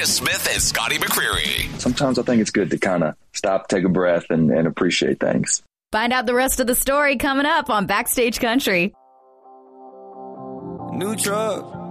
Curtis Smith and Scotty McCreery. Sometimes I think it's good to kind of stop, take a breath, and appreciate things. Find out the rest of the story coming up on Backstage Country. New truck.